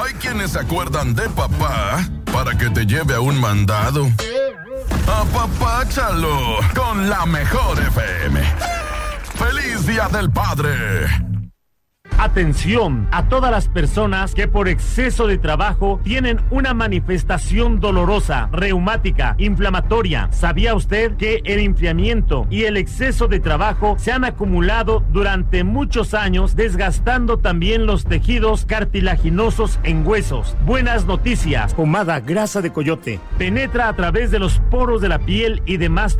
hay quienes se acuerdan de papá para que te lleve a un mandado. Apapáchalo con la mejor FM. ¡Feliz Día del Padre! Atención a todas las personas que por exceso de trabajo tienen una manifestación dolorosa, reumática, inflamatoria. ¿Sabía usted que el enfriamiento y el exceso de trabajo se han acumulado durante muchos años, desgastando también los tejidos cartilaginosos en huesos? Buenas noticias. Pomada grasa de coyote penetra a través de los poros de la piel y demás